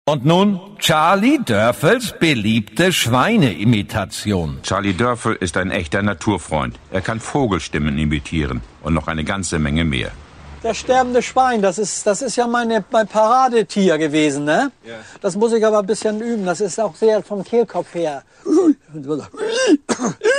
Und nun Charlie Dörfels beliebte Schweineimitation. Charlie Dörfel ist ein echter Naturfreund. Er kann Vogelstimmen imitieren und noch eine ganze Menge mehr. Das sterbende Schwein, das ist ja mein Paradetier gewesen, ne? Ja. Das muss ich aber ein bisschen üben. Das ist auch sehr vom Kehlkopf her.